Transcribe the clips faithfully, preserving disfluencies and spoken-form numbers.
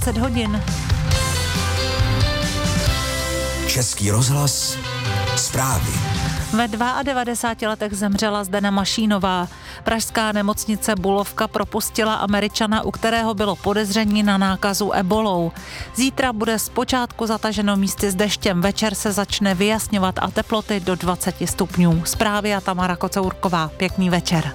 dvacet hodin. Český rozhlas, zprávy. Ve devadesátidvou letech zemřela Zdena Mašínová. Pražská nemocnice Bulovka propustila Američana, u kterého bylo podezření na nákazu ebolou. Zítra bude zpočátku zataženo místy s deštěm, večer se začne vyjasňovat a teploty do dvacet stupňů. Zprávy a Tamara Kocourková. Pěkný večer.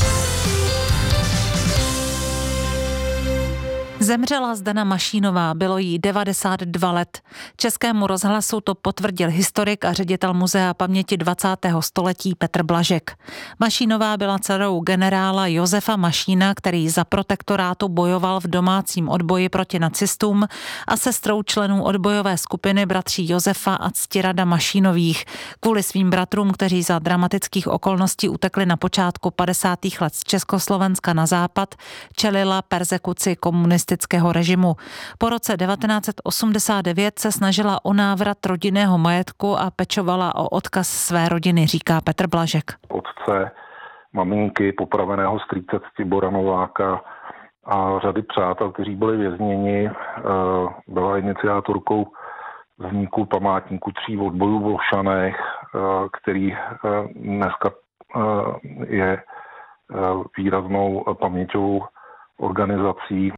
Zemřela Zdena Mašínová, bylo jí devadesát dva let. Českému rozhlasu to potvrdil historik a ředitel Muzea paměti dvacátého století Petr Blažek. Mašínová byla dcerou generála Josefa Mašína, který za protektorátu bojoval v domácím odboji proti nacistům, a sestrou členů odbojové skupiny bratří Josefa a Ctirada Mašínových. Kvůli svým bratrům, kteří za dramatických okolností utekli na počátku padesátých let z Československa na západ, čelila perzekuci komunistického režimu. Po roce devatenáct osmdesát devět se snažila o návrat rodinného majetku a pečovala o odkaz své rodiny, říká Petr Blažek. Otce, maminky, popraveného strýce Ctibora Nováka a řady přátel, kteří byli vězněni, byla iniciátorkou vzniku památníku tří odbojů v Olšanech, který dneska je výraznou paměťovou organizací.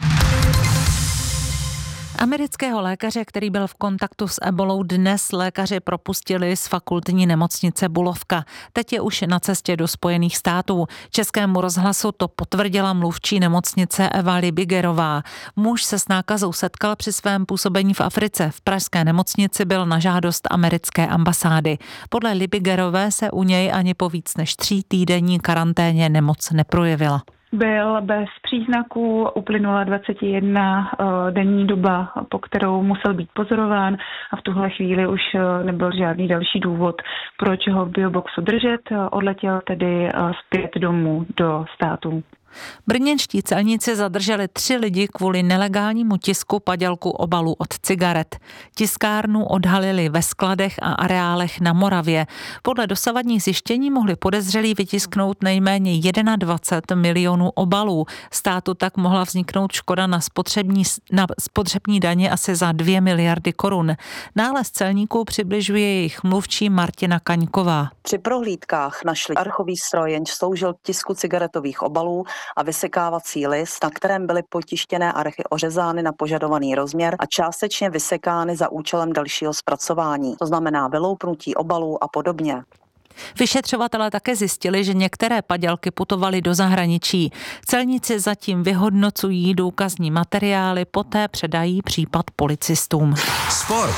Amerického lékaře, který byl v kontaktu s ebolou, dnes lékaři propustili z fakultní nemocnice Bulovka. Teď je už na cestě do Spojených států. Českému rozhlasu to potvrdila mluvčí nemocnice Eva Libigerová. Muž se s nákazou setkal při svém působení v Africe. V pražské nemocnici byl na žádost americké ambasády. Podle Libigerové se u něj ani po víc než tří týdenní karanténě nemoc neprojevila. Byl bez příznaků, uplynula dvacet jedna uh, denní doba, po kterou musel být pozorován, a v tuhle chvíli už uh, nebyl žádný další důvod, proč ho v bioboxu držet. Uh, odletěl tedy uh, zpět domů do států. Brněnští celníci zadrželi tři lidi kvůli nelegálnímu tisku padělku obalů od cigaret. Tiskárnu odhalili ve skladech a areálech na Moravě. Podle dosavadních zjištění mohli podezřelí vytisknout nejméně dvacet jedna milionů obalů. Státu tak mohla vzniknout škoda na spotřební, na spotřební daně asi za dvě miliardy korun. Nález celníků přibližuje jejich mluvčí Martina Kaňková. Při prohlídkách našli archový stroj, jenž sloužil k tisku cigaretových obalů, a vysekávací list, na kterém byly potištěné archy ořezány na požadovaný rozměr a částečně vysekány za účelem dalšího zpracování. To znamená vyloupnutí obalů a podobně. Vyšetřovatelé také zjistili, že některé padělky putovaly do zahraničí. Celníci zatím vyhodnocují důkazní materiály, poté předají případ policistům. Sport.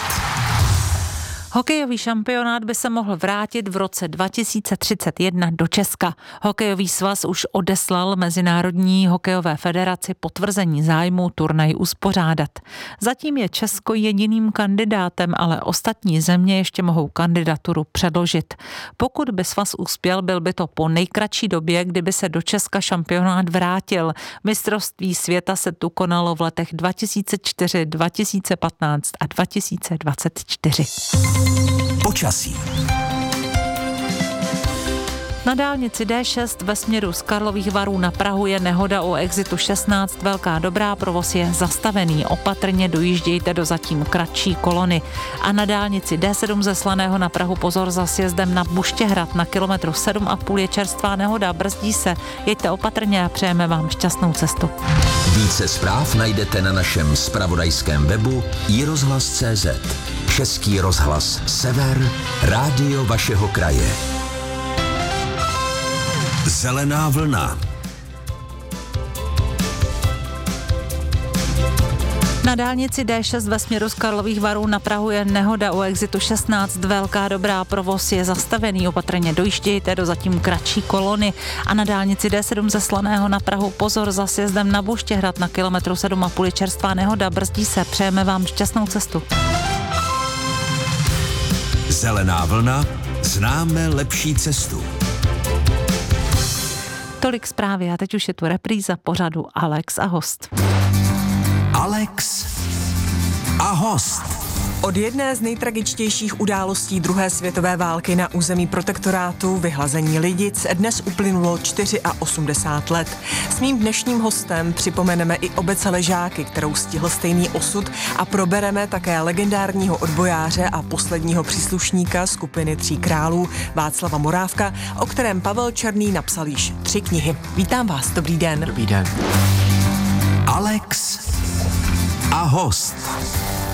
Hokejový šampionát by se mohl vrátit v roce dva tisíce třicet jedna do Česka. Hokejový svaz už odeslal Mezinárodní hokejové federaci potvrzení zájmu turnaj uspořádat. Zatím je Česko jediným kandidátem, ale ostatní země ještě mohou kandidaturu předložit. Pokud by svaz uspěl, byl by to po nejkratší době, kdyby se do Česka šampionát vrátil. Mistrovství světa se tu konalo v letech dva tisíce čtyři, dva tisíce patnáct a dva tisíce dvacet čtyři. Počasí. Na dálnici D šest ve směru z Karlových Varů na Prahu je nehoda u exitu šestnáct Velká Dobrá, provoz je zastavený. Opatrně dojíždějte do zatím kratší kolony. A na dálnici D sedm ze Slaného na Prahu pozor za sjezdem na Buštěhrad, na kilometru sedm a půl je čerstvá nehoda, brzdí se. Jeďte opatrně a přejeme vám šťastnou cestu. Více zpráv najdete na našem zpravodajském webu i rozhlas tečka cé zet. Český rozhlas Sever, rádio vašeho kraje. Zelená vlna. Na dálnici D šest ve směru z Karlových Varů na Prahu je nehoda u exitu šestnáct Velká Dobrá, provoz je zastavený, opatrně dojíždějte do zatím kratší kolony. A na dálnici D sedm ze Slaného na Prahu pozor za sjezdem na Buštěhrad, na kilometru sedm a půl je čerstvá nehoda, brzdí se, přejeme vám šťastnou cestu. Zelená vlna, známe lepší cestu. Tolik zprávy a teď už je tu repríza pořadu Alex a host. Alex a host. Od jedné z nejtragičtějších událostí druhé světové války na území protektorátu, vyhlazení Lidic, dnes uplynulo osmdesát čtyři let. S mým dnešním hostem připomeneme i obec Ležáky, kterou stihl stejný osud, a probereme také legendárního odbojáře a posledního příslušníka skupiny Tří králů Václava Morávka, o kterém Pavel Černý napsal již tři knihy. Vítám vás, dobrý den. Dobrý den. Alex a host.